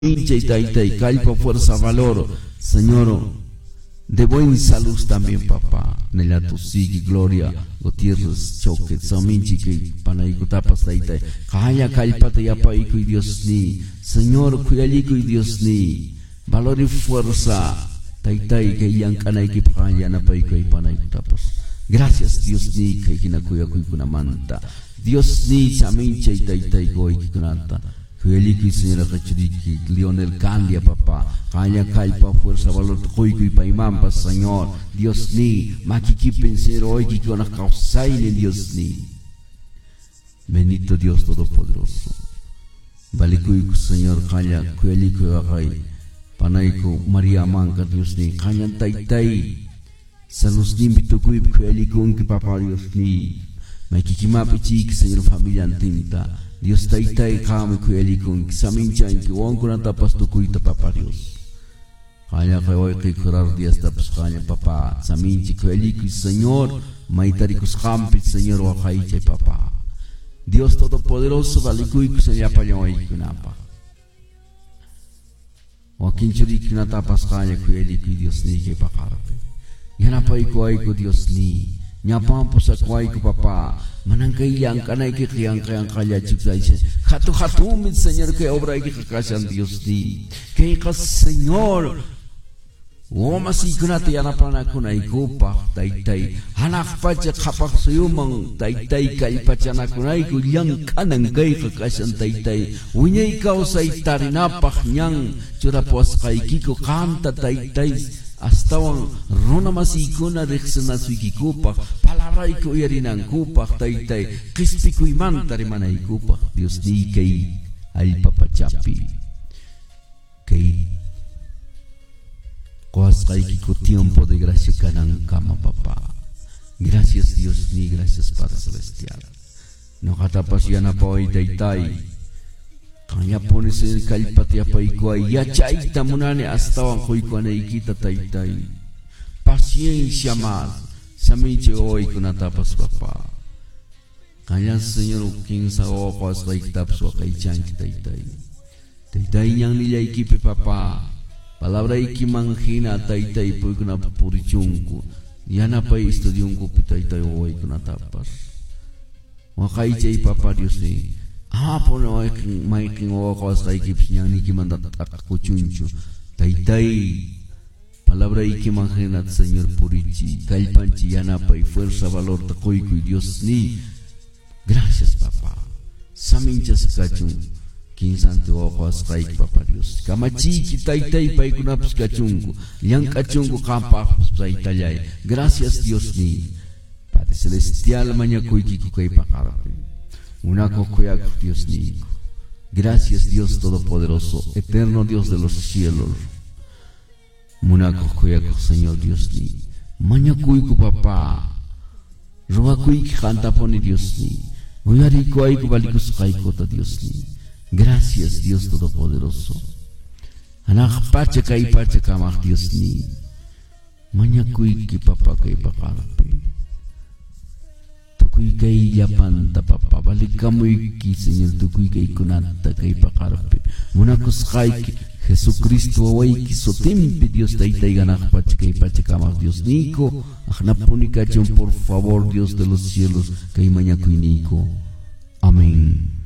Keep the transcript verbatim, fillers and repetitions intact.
y taita y calpa fuerza valor, Señor, de buen salud también, papá. Nella tu sigi gloria, Gutiérrez, choque, saminchi que panaicutapas taita, kaya calpata ya paico y Dios ni, Señor, cuidalico y Dios ni, valor y fuerza, taita y que yankana y que paya na paico y panaicutapas. Gracias, Dios ni, que kinakuya kuikuna manta, Dios ni, saminchi y taita y goy kunanta. Kueliki señora Cachuriki, Lionel Candia, papá, Kaya Kalpa, fuerza, valor, Koiku y Paimampa, Señor, Dios ni, Makiki pensero, hoy que con causai en Dios ni. Bendito Dios Todopoderoso. Balikuiku, Señor, Kaya, Kueliku, Agai, Panaiku, María Manca, Dios ni, Kaya Taitai, Salus Nimbito Kuip, Kueliku, que papá, Dios ni, Makiki Mapichik, Señor, familia antinta. Dios taita y kami kueli kun samincha en que won kuna tapas tu kuita papá Dios. Kaya kaya hoy que curar días tapas kaya papá saminchi kueli kun Señor maitarikus kampit Señor wa kaya papá. Dios Todopoderoso valikui kun se yapaya hoy kunapa. Wa kinchuri kuna tapas kaya kueli kun Dios ni ke pakarape. Yana pa iko ay ko Dios ni. Nyapampo sa kway ko papa manangkailang kanay kikiyang kayang kaya chiksa ise hatu hatumit Señor que obra y que kasan Dios di que kas Señor o masikunate yana pana kunay kupa tay tay hanak pacha kapak suyumang tay tay kalipacha na kunay kulyang kanang kay kakasan tay tay unya ikaw sa itarinapak niyang churapos kay kiko kanta tay tay Astawan rona masikuna reksena suikikupa palabra iko yarinan kupa tai tai kispiku iman tarimana ikupa Dios ni kay al papachapi kay kuas kay kiko tiempo de gracia kanang kama papa. Gracias Dios ni, gracias Padre Celestial. No katapas yana pa hoy tai tai kanya pones en kalpati apa iko ay yachay tamunane hasta ang koy ko na ikita taytay paciencia más samiche hoy ko natapas papa kanya Señor king sa o pas kay taps wa kay chan taytay taytay niyang nilay kipe papa palabra iki manghina taytay po ko na purichungko yana pa estudyong ko pitaytay hoy ko natapas wa kay chay papa Dios ni. Ah, por no hay que o cosa hay que piñan ni que manda tacuchuncho. Tai tai. Palabra y que imagina Señor purichi. Calpanchi yanapa y fuerza valor tacoico y Dios ni. Gracias papá. Saminchas cachun. King santo o cosa hay papá Dios. Kamachi tai tai pa ikunapus cachungo. Liang cachungo kampa pa italay. Gracias Dios ni. Padre celestial mañacoiki kukai pakarape. Una cocoya Dios ni. Gracias Dios Todopoderoso, eterno Dios de los cielos. Una cocoya Señor Dios ni. Maña cuico papá. Roba cuic canta pone Dios ni. Uyarico aico valicus caicota Dios ni. Gracias Dios Todopoderoso. Anach pacha kai pacha kamach Dios ni. Maña cuic papá kai pakarape. Tukui kay yapanta papa balik kamu iki Señor tukui kay kunanta kay pakarape muna kuskay Jesucristo away ki sotimpi Dios taitay ganak pach kay pachakamak Dios niko aknapunika por favor Dios de los cielos kay mañakuy niko. Amén.